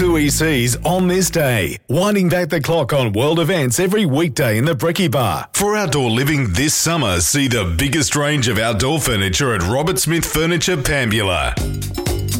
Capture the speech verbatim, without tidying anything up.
two E Cs on this day, winding back the clock on world events every weekday in the Brekkie Bar. For outdoor living this summer, see the biggest range of outdoor furniture at Robert Smith Furniture, Pambula.